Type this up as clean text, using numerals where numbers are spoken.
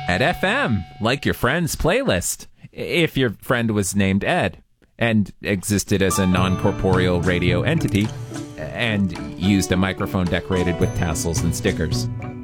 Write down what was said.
Ed FM, like your friend's playlist, if your friend was named Ed and existed as a non-corporeal radio entity and used a microphone decorated with tassels and stickers.